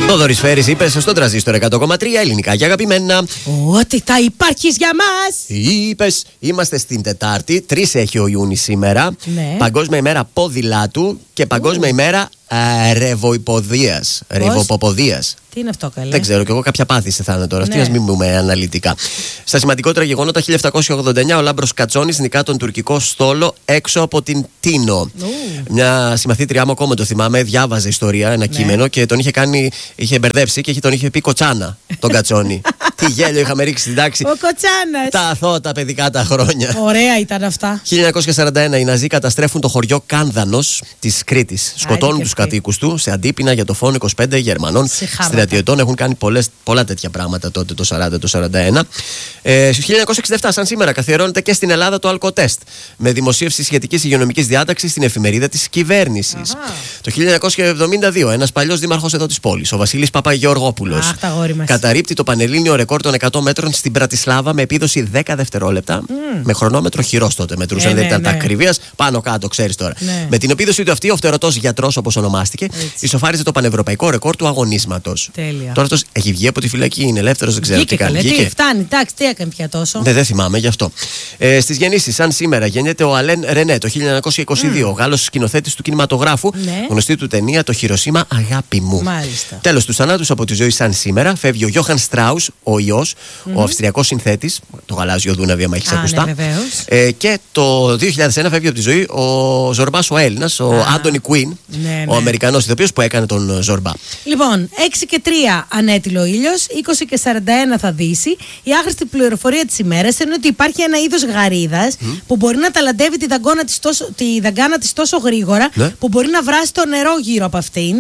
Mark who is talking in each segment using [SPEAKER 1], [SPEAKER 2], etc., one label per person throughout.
[SPEAKER 1] Θοδωρής Φέρης είπε στον Τρανζίστορ 100,3 ελληνικά και αγαπημένα.
[SPEAKER 2] Ότι θα υπάρχεις για μας.
[SPEAKER 1] Είπες, είμαστε στην Τετάρτη. 3 έχει ο Ιούνις σήμερα.
[SPEAKER 2] Ναι.
[SPEAKER 1] Παγκόσμια ημέρα ποδηλάτου και παγκόσμια ημέρα ρευοϊποδίας. Ρευοποποδίας.
[SPEAKER 2] Τι είναι αυτό, καλέ?
[SPEAKER 1] Δεν ξέρω, κι εγώ κάποια πάθηση θα είναι τώρα.
[SPEAKER 2] Ναι.
[SPEAKER 1] Αυτή, ας μην πούμε αναλυτικά. Στα σημαντικότερα γεγονότα, 1789 ο Λάμπρος Κατσόνης νικά τον τουρκικό στόλο έξω από την Τίνο. Μια συμμαθήτριά μου, ακόμα το θυμάμαι, διάβαζε ιστορία, ένα κείμενο και τον είχε μπερδέψει και τον είχε πει Κοτσάνα τον Κατσόνη. Τι γέλιο είχαμε ρίξει στην τάξη.
[SPEAKER 2] Ο Κοτσάνας.
[SPEAKER 1] Τα αθώα παιδικά τα χρόνια.
[SPEAKER 2] Ωραία ήταν αυτά.
[SPEAKER 1] 1941 οι Ναζί καταστρέφουν το χωριό Κάνδανος της Κρήτης. Σκοτώνουν τους κατοίκους του σε αντίπεινα για το φόνο 25 Γερμανών στρατιωτών. Έχουν κάνει πολλά τέτοια πράγματα τότε, το 40, το 41. 1967, σαν σήμερα, καθιερώνεται και στην Ελλάδα το αλκοτέστ. Με δημοσίευση σχετικής υγειονομικής διάταξης στην εφημερίδα της κυβέρνησης. Το 1972, ένας παλιός δήμαρχος εδώ της πόλης, ο Βασίλης Παπαγεωργόπουλος, καταρρίπτει το πανελλήνιο ρεκόρ των 100 μέτρων στην Πρατισλάβα με επίδοση 10 δευτερόλεπτα. Με χρονόμετρο χειρός τότε μετρούσαν, δεν ήταν τα ακριβίας. Πάνω κάτω, ξέρεις τώρα. Με την επίδοση του αυτή, ο φτερωτός γιατρός, όπως ονομάστηκε, ισοφάριζε το πανευρωπαϊκό ρεκόρ του αγωνίσματος. Τώρα αυτός έχει βγει από τη φυλακή, είναι ελεύθερος, δεν ξέρω τι κάνει.
[SPEAKER 2] Τι φτάνει, εντάξει, τι έκανε πια τόσο.
[SPEAKER 1] Δεν θυμάμαι γι' αυτό. Στις γεννήσεις, σαν σήμερα, γεννιέται ο Αλέν Ρενέ το 1922, ο Γάλλος σκηνοθέτης του κινηματογράφου, γνωστή του ταινία Το Χειροσίμα, αγάπη μου. Τέλος, τους θανάτους από τη ζωή, σαν σήμερα, φεύγει ο Γιώχαν Στράους, ο ιός, ο Αυστριακός συνθέτης, το γαλάζιο Δούναβι, άμα έχεις ακουστά. Και το 2001 φεύγει από τη ζωή ο Ζορμπάς ο Έλληνας, ο Άντονι Κουίν, ο Αμερικανός ηθοποιός που έκανε τον Ζορμπά.
[SPEAKER 2] Λοιπόν, 6 και 3 ανέτειλο ήλιος, 20 και 41 θα δύσει. Η άχρηστη πληροφορία της ημέρας είναι ότι υπάρχει ένα είδος γαρίδας που μπορεί να ταλαντεύει τη δαγκάνα της τόσο γρήγορα που μπορεί να βράσει το νερό γύρω από αυτήν.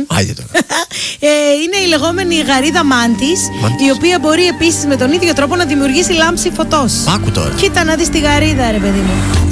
[SPEAKER 2] Είναι η λεγόμενη γαρίδα μάντης, η οποία μπορεί επίσης με τον ίδιο τρόπο να δημιουργήσει λάμψη φωτός.
[SPEAKER 1] Άκου τώρα.
[SPEAKER 2] Κοίτα να δεις τη γαρίδα, ρε παιδί μου.